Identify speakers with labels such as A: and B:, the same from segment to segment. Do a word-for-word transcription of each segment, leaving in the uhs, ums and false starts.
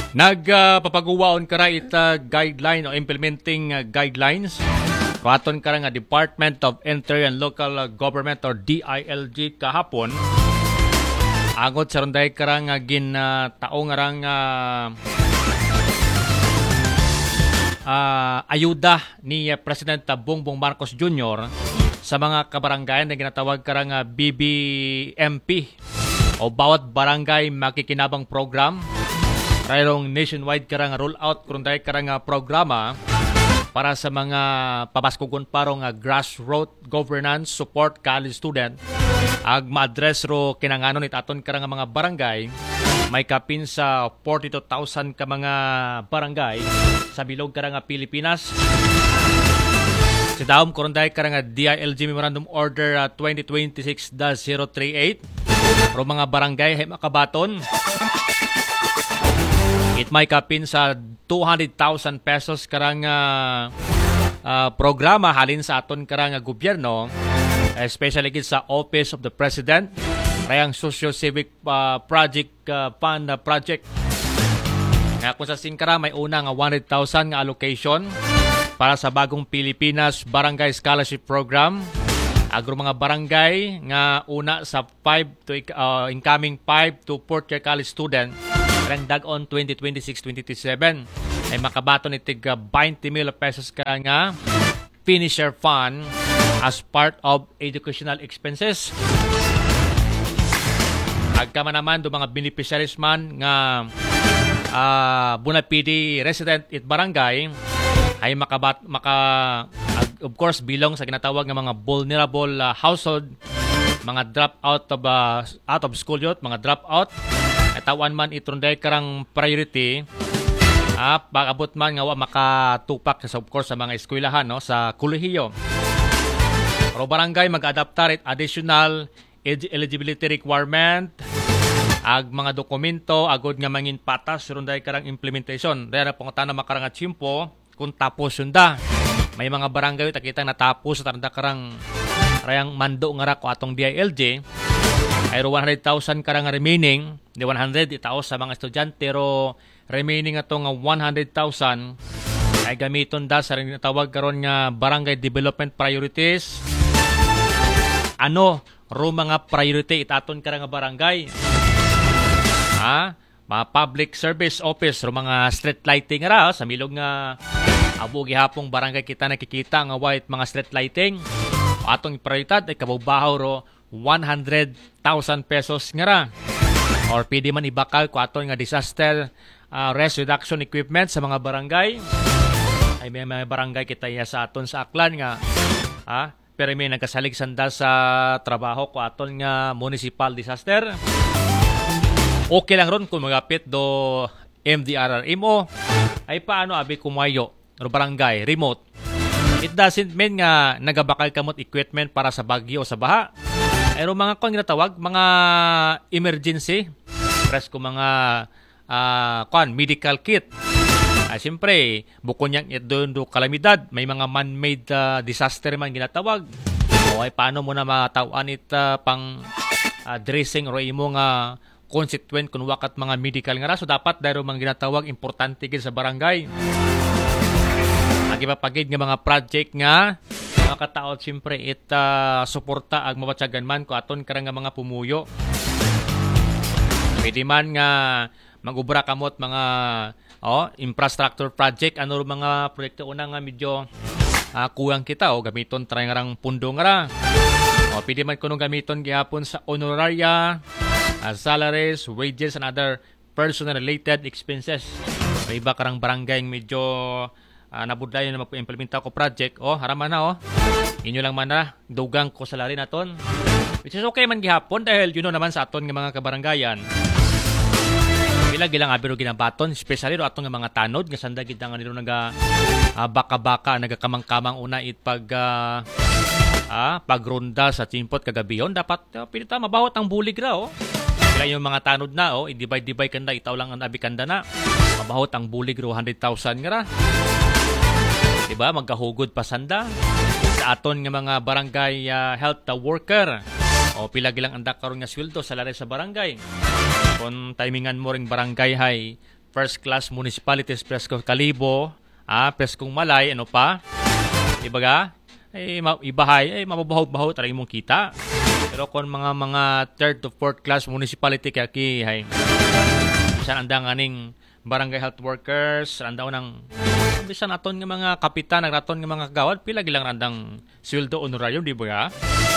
A: Nagpapaguwaon uh, kara ita guideline o implementing uh, guidelines. Kuaton kara nga Department of Interior and Local Government or D I L G kahapon. Angot sa ronday kara nga gin uh, taong nga uh, uh, ayuda ni uh, President Bongbong Marcos Junior sa mga kabaranggayan na ginatawag kara nga B B M P o bawat barangay makikinabang program. Rayong nationwide karang rollout kurunday karang programa para sa mga pabaskugon parong uh, grassroots governance support college student ag ma-address ro kinanganon itaton karang mga barangay may kapin sa forty-two thousand ka mga barangay sa bilog karang Pilipinas. Si daom kurunday karang D I L G Memorandum Order uh, twenty twenty-six dash zero thirty-eight ro mga barangay hay makabaton. It may kapin sa two hundred thousand pesos karang uh, uh, programa halin sa aton karang uh, gobyerno, especially sa Office of the President, rayang socio-civic uh, project uh, fund uh, project. Nga kung sa singkara may una nga one hundred thousand nga allocation para sa bagong Pilipinas Barangay Scholarship Program. Agro mga barangay nga una sa five to uh, incoming five to fourth year college student karang dag-on twenty twenty-six twenty twenty-seven ay makabaton itig uh, twenty million pesos ka nga finisher fund as part of educational expenses. Agkama naman do mga beneficiaries man nga uh, Bunapidi resident it barangay ay makabat maka of course bilong sa ginatawag ng mga vulnerable uh, household, mga drop out of uh, out of school youth, mga drop out. Tawan man itunday karang priority ah pag-abot man nga wa makatupak sa of course sa mga eskwelahan no sa kolehiyo. Pero barangay mag-adaptar it additional eligibility requirement ag mga dokumento agod nga mangin patas runday karang implementation. Dara pangutana makarang at simpo kung tapos yunda. May mga barangay takita natapos sa tanda karang rayang mando nga ra ko atong D I L G ay one hundred thousand karang remaining di one hundred itaos sa mga estudyante pero remaining atong one hundred thousand ay gamiton da sa rin tawag karon nga barangay development priorities. Ano ro mga priority itaton karang barangay ha mga public service office ro mga street lighting ra sa milog nga abo gihapong barangay kita nakikita nga white mga street lighting. Atong prioridad ay kabubahaw ro one hundred thousand pesos nga ra. Or pwede man ibakal ko aton nga disaster uh, risk reduction equipment sa mga barangay. Ay may mga barangay kita ya sa aton sa Aklan nga ha, pero may nagkasalig sanda sa trabaho ko aton nga municipal disaster. Okay lang ron kung magapit do M D R R M O ay paano abi kumayo o barangay remote. It doesn't mean nga nagabakal kamot equipment para sa bagyo o sa baha. Pero mga kung ginatawag, mga emergency, press ko mga uh, kung, medical kit. Uh, Siyempre, bukod niyang doon do kalamidad, may mga man-made uh, disaster man ginatawag. O ay paano mo na matawaan it uh, pang uh, dressing o imo nga consequent kung wakat mga medical nga ra. So dapat dahil mga ginatawag importante gid sa barangay. Agipapagid nga mga project nga makataot siyempre it uh, suporta ag mawatsagan man ko aton karang nga mga pumuyo. Pwede man nga magubra kamot mga oh, infrastructure project ano mga proyekto una nga medyo uh, kuwang kita o gamiton try nga rang pundo nga ra. O pwede man kuno gamiton gihapon sa honoraria, uh, salaries, wages and other personal related expenses. So, iba karang barangay medyo Uh, nabudlayan na mag-implementa ko project. Oh, haraman na oh. Inyo lang man na, dugang ko salary naton. Which is okay man gihapon dahil you know naman sa aton nga mga kabaranggayan. Bilang gilang abiro ginabaton, especially ro aton nga mga tanod nga sanda gid nga nilo naga uh, baka-baka nagakamang-kamang una it pag uh, ah, pagronda sa timpot kagabiyon dapat uh, pinita mabawat ang bulig ra oh. Bilang yung mga tanod na oh, i-divide-divide kanda itaw lang ang abikanda na. Mabawat ang bulig ro one hundred thousand nga ra. Diba? Magkahugod pa sanda sa aton nga mga barangay uh, health uh, worker o pila gilang andak karon nga sweldo sa lari sa barangay. Kung timingan mo ring barangay hay first class municipalities, preskong Kalibo, ah, preskong Malay, ano pa? Ibaga, ay ma- ibahay, ay mababahaw-bahaw talagang mong kita. Pero kung mga mga third to fourth class municipality kaya ki, hay, bisan andang aning barangay health workers, andaw ng bisan aton nga mga kapitan, nagraton nga mga kagawad, pila gilang randang sweldo honorarium, di ba?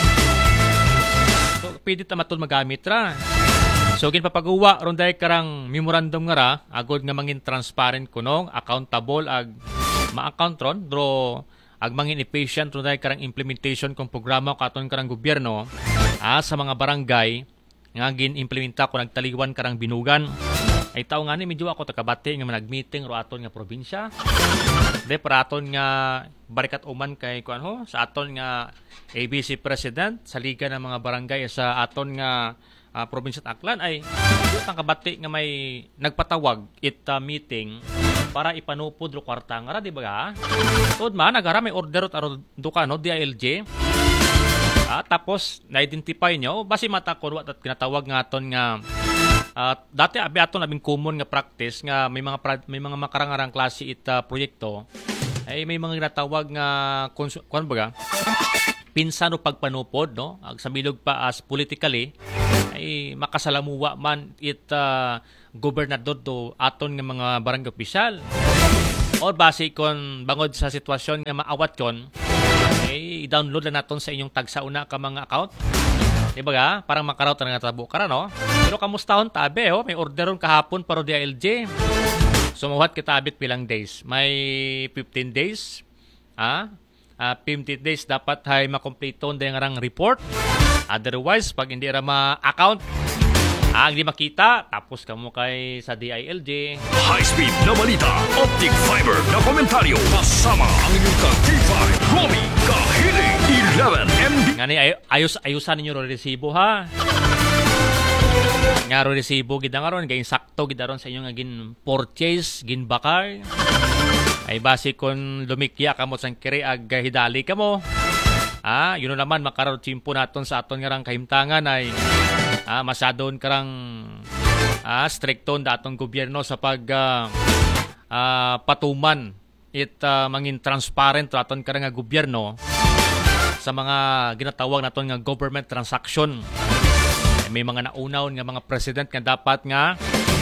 A: So, pwede tamatol magamit ra. So, ginpapagawa, ron dahil karang memorandum nga ra, agod nga mangin transparent kuno, accountable, ag ma-account ron, dro, ag mangin efficient, ron dahil karang implementation kong programa katon karang gobyerno, ah, sa mga barangay, nga gin-implementa ko nagtaliwan karang binugan. Ay tao nga ni, medyo ako takabati nga nag-meeting ro aton nga probinsya. De, para aton nga barikat uman kay kuan ho, sa aton nga A B C President, sa Liga ng mga Barangay, sa aton nga uh, probinsya at Aklan, ay medyo takabati nga may nagpatawag it uh, meeting para ipanupod ro kwarta nga ra, di ba ga? Tuod man, nagara may order ro duka, no, D I L G. Ah, tapos, na-identify nyo, basi matakon at kinatawag nga aton nga Uh, dati abi aton labing common nga practice nga may mga pra- may mga makarangarang klase ita proyekto ay may mga ginatawag nga konsu- kuan baga pinsan o pagpanupod, no, ag sa bilog pa as politically ay makasalamuwa man it uh, gobernador do aton nga mga barangay opisyal or base kon bangod sa sitwasyon nga maawat kon ay i-download na naton sa inyong tagsauna ka mga account. Diba ga? Parang makaraw ta nga tabo ka no? Pero kamustahon tabi, oh? May orderon kahapon para D I L G. Sumuhat kita abit pilang days. May fifteen days. Ah? Uh, fifteen days dapat hay makompleto na yung report. Otherwise, pag hindi ra ma-account, ah, hindi makita, tapos ka mo kay sa D I L G.
B: High-speed na balita, optic fiber na komentaryo, kasama ang inyong ka-K five, Romy Kahiling, eleven M D.
A: Nga ni, ay- ayos, ayusan ninyo ro resibo, ha? Nga ro resibo, gida nga ron, gayong sakto, gida ron sa inyong agin purchase, gin bakay. Ay base kung lumikya ka mo sa kiri, ag hidali ka mo. Ah, yun naman, makarot simpo naton sa aton nga rang kahimtangan ay ah, masyadon karang ah, stricton da atong gobyerno sa pag ah, ah, patuman it ah, mangin transparent ra aton karang nga gobyerno sa mga ginatawag naton nga government transaction. May mga naunaw nga mga president nga dapat nga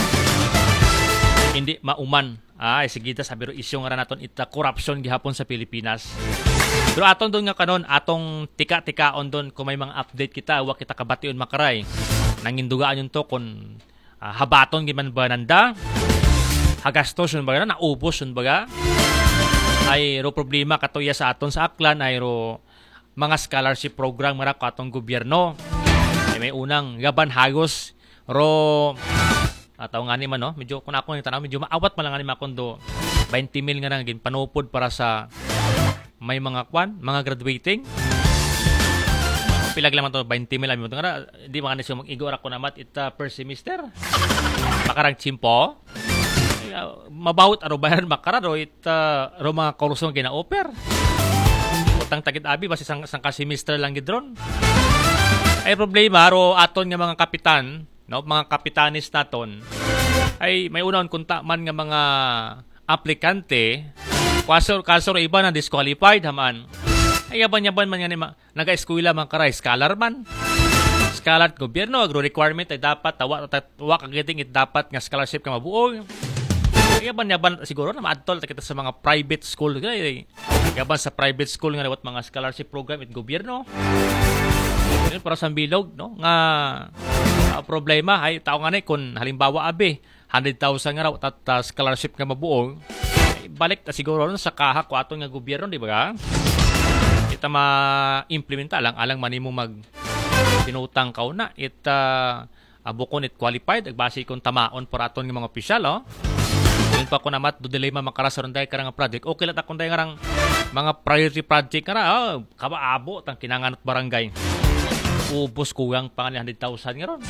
A: hindi mauman. Ah, sige ta sabi ro isyu nga ra naton ita corruption gihapon sa Pilipinas. Pero aton doon nga kanon, atong tika-tikaon doon kung may mga update kita, wa kita kabation makaray. Nangindugaan yun to kung uh, habaton giman ba nanda, hagastos yun baga, naubos yun baga. Ay ro problema katuya sa aton sa Aklan, ay ro mga scholarship program mara ko atong gobyerno. Ay may unang gaban hagos, ro ataw nga ni man, no? Medyo kung ako nang tanaw, medyo maawat man lang nga ni makondo. twenty mil nga nang panupod para sa may mga kwan, mga graduating. Pilag lang man to, twenty mil. Nga di mga nisyo mag-igor ako namat ita per semester. Makarang chimpo. Uh, mabawot aro bayan makararo ita ro mga kursong gina-offer. Utang tagit abi basi sang, sang ka semester lang gidron. Ay problema ro aton nga mga kapitan, no, mga kapitanis naton. Ay may unahon kunta man nga mga aplikante. Kaso, kaso iba na disqualified haman. Ay yaban-yaban man nga ni ma, naga-eskwela man karay, scholar man. Scholar at gobyerno, agro requirement ay dapat, tawa, tawa kagiting it dapat nga scholarship ka mabuo. Ay yaban-yaban siguro na maadtol kita sa mga private school. Ay, yaban sa private school nga nawat mga scholarship program it gobyerno. Yun para sa bilog, no? Nga uh, problema ay tao nga ni kung halimbawa abi, one hundred thousand nga raw at uh, scholarship nga mabuo. Balik ta siguro sa kaha ko aton nga gobyerno, di ba? Ita ma-implementa lang alang manimo mag pinutang kaw na ita uh, bukon it qualified ag base kon tamaon para aton nga mga opisyal, oh. Yun pa ko namat do dilema makarasaron dai karang project. Okay la ta kun dai ngarang mga priority project kara, oh, kabaabo tang kinanganot barangay. Ubos kuwang pa one hundred thousand nga ron.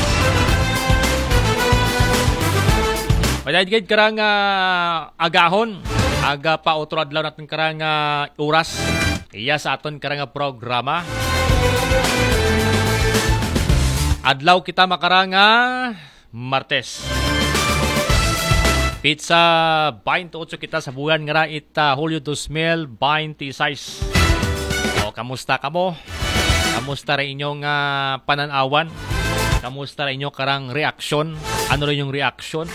A: Madayad karang uh, agahon, aga pa otro adlaw natin karang uh, oras. Iya sa aton karang programa. Adlaw kita makarang uh, Martes. Pizza twenty-eight kita sa buwan nga ra ita Hulyo twenty twenty-six. O kamusta kamo? Kamusta rin inyong uh, pananawan? Kamusta rin inyong karang reaksyon? Ano rin yung reaksyon?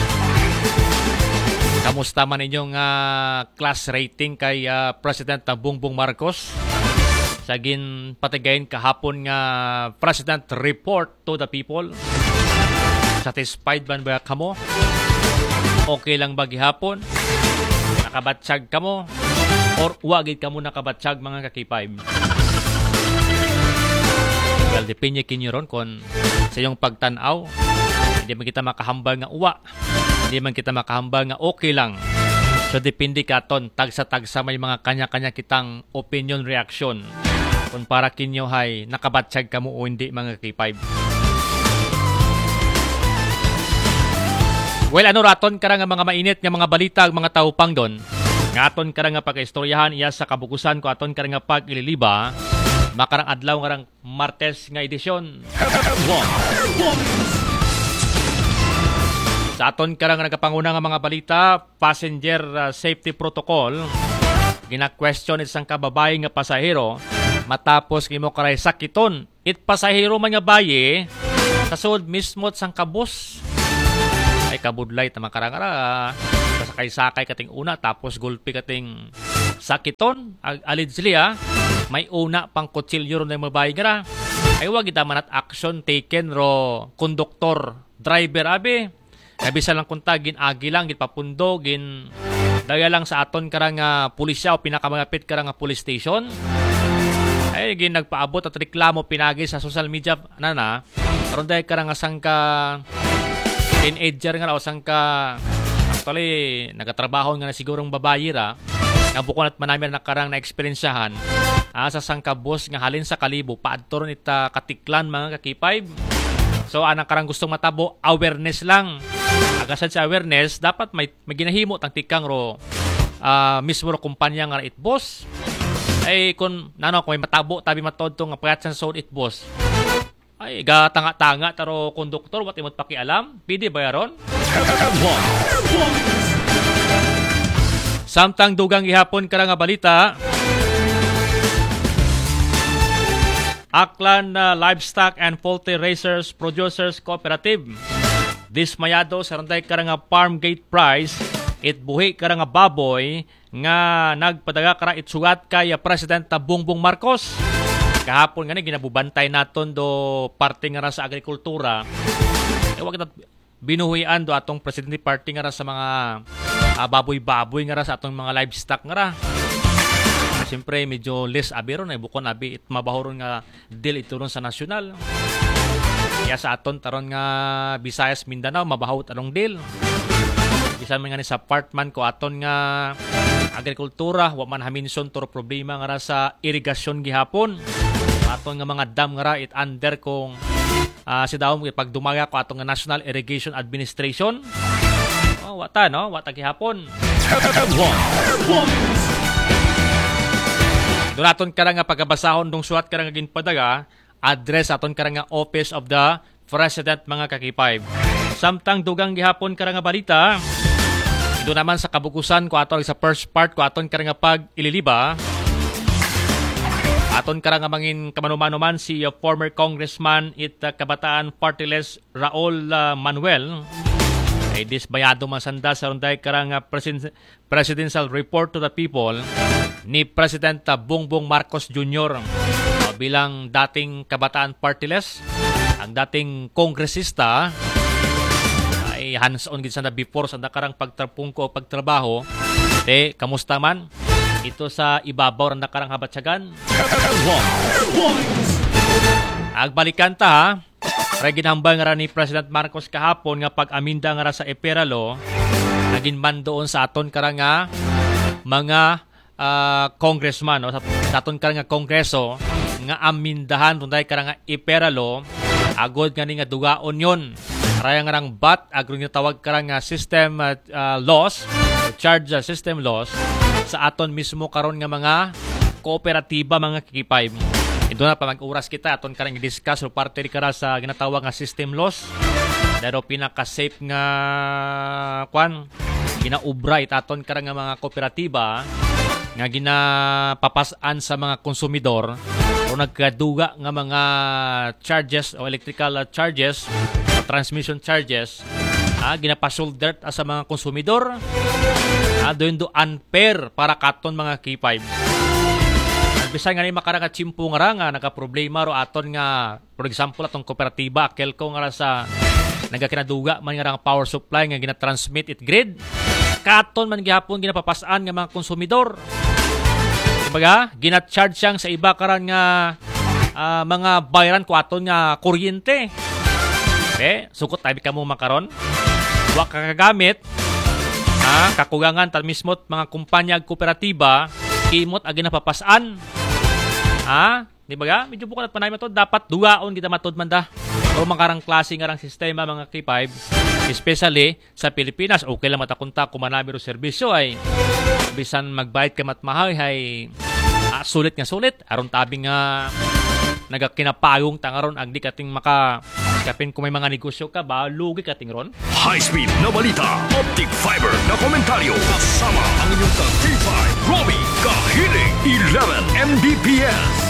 A: Kamusta man inyong uh, class rating kay uh, President na Bongbong Marcos? Sagin patigayin kahapon nga President report to the people. Satisfied man ba kamo? Okay lang ba gihapon? Nakabatsyag kamo? Or wagid kamo nakabatsyag mga kakipay? Well, depende kinyo ron kung sa iyong pagtanaw. Hindi man kita makahambal nga uwa. Hindi man kita makahambal nga okay lang. So, depende ka ton. Tagsa-tagsa may mga kanya-kanya kitang opinion reaction. Kung para kinyo hay nakabatsyag kamo o hindi mga kakipay. Well, ano raton ka nga mga mainit nga mga balita ang mga taupang doon. Ngaton ka nga pagkaistoryahan iya sa kabukusan ko aton ka nga pag-ililiba. Makarang adlaw nga rang Martes nga edisyon. Sa aton ka nga nagapanguna nga mga balita, passenger uh, safety protocol. Gina-question isang kababae nga pasahero matapos kimo karay sakiton. It pasahero man nga baye sa sud mismo sang kabus. Ay kabudlay ta makarangara sakay-sakay kating una tapos gulpi kating sakiton allegedly ah may una pang kutsilyo ron na mabay nga ay wag kita manat action taken ro konduktor driver abi kabisa lang kunta gin agi lang gin papundo gin daya lang sa aton karang uh, pulisya o pinakamagapit karang uh, police station ay gin nagpaabot at reklamo pinagi sa social media na na karon dahil karang asang ka teenager nga raw sang ka actually nagatrabaho nga na sigurong babayi ra nga bukon at manami na nakarang na eksperyensyahan ah, sa sang ka boss nga halin sa Kalibo paadto ron ita katiklan mga kakipay. So anang karang gustong matabo awareness lang agasad sa awareness dapat may, may ginahimo tang tikang ro uh, mismo ro kumpanya nga it boss ay kung nano kung may matabo tabi matodto nga pagkat sa it boss ay, gatanga-tanga taro konduktor, wat imot pakialam? Pidi ba yaron? Samtang dugang ihapon ka nga balita, Aklan uh, Livestock and Poultry Raisers Producers Cooperative. Dismayado sa randay ka nga farm gate price, itbuhi ka nga baboy, nga nagpadaga ka itsugat kay President Bongbong Marcos. Kahapon nga ni ginabubantay naton do parte nga ra sa agrikultura. E wag kita binuhuyan do atong presidente party nga ra sa mga uh, baboy-baboy nga ra sa atong mga livestock nga ra. Siyempre medyo less abiron ay bukon abi it mabahoron nga deal ito ron sa nasyonal. Kaya sa aton taron nga Visayas Mindanao mabahaw tarong deal. Isa man nga ni sa partman ko aton nga agrikultura wa man haminson toro problema nga ra sa irigasyon gihapon. Aton nga mga dam nga ra it under kong uh, si daw pag dumaga ko atong nga National Irrigation Administration. Oh, wata no, wata gihapon. Doon aton ka nga pagkabasahon dong suwat ka nga ginpadaga, address aton ka nga Office of the President mga kakipay. Samtang dugang gihapon ka nga balita, doon naman sa kabukusan ko aton sa first part ko aton ka nga pag ililiba. Aton ka nga mangin kamano-mano man si uh, former congressman it uh, Kabataan Party List Raul uh, Manuel ay disbayado masanda sa runday ka nga president, presidential report to the people ni President uh, Bongbong Marcos Junior Uh, bilang dating Kabataan Party List, ang dating kongresista ay hands-on gid sa na before sa nakarang pagtrapong ko o pagtrabaho. Eh, kamusta man? Ito sa ibabaw ng nakarang habatsagan. Agbalikan ta ha. Reginhambal nga ni President Marcos kahapon nga pag-aminda nga sa Eperalo, naging man doon sa aton karang nga mga uh, congressman o sa, sa aton karang nga kongreso nga amindahan tunday karang nga Eperalo agod nga ni nga dugaon yon. Raya nga rang bat agro nga tawag karang nga system uh, uh, laws, charge uh, system laws sa aton mismo karon nga mga kooperatiba mga kikipay. Ito na pa mag-uras kita aton karang i-discuss o parte ri kara sa ginatawag nga system laws. Pero pinaka-safe nga kwan ginaubra itaton kara nga mga kooperatiba nga ginapapasan sa mga konsumidor o nagkaduga nga mga charges o electrical charges o transmission charges ah, ginapasolder sa mga konsumidor ah, doon do unfair para katon mga K five. Bisan nga ni makara nga chimpo nga ra nga nakaproblema ro aton nga for example atong kooperatiba kelko nga ra sa nagakinaduga man nga ra nga power supply nga gina-transmit it grid katon man gihapon ginapapasan nga mga konsumidor. Kumbaga, gina-charge siyang sa iba karan nga uh, mga bayaran ko aton nga kuryente. Eh, sukot tabi ka mo makaron. Wa ka kagamit ha, kakugangan ta mismo't mga kumpanya ag kooperatiba kimot ag ginapapasan. Ha? Di ba ga? Medyo bukat panay matod dapat dugaon kita matod man da. O makarang klase nga rang sistema mga K five, especially sa Pilipinas. Okay lang matakunta kumanami ro serbisyo ay bisan magbayad ka matmahay ay ah, sulit nga sulit. Aron tabi nga nagakinapayong tangaron ang di kating maka kapin kung may mga negosyo ka ba lugi kating ron.
B: High speed na balita, optic fiber na komentaryo kasama ang inyong ka K five, Romy Kahiling eleven M B P S.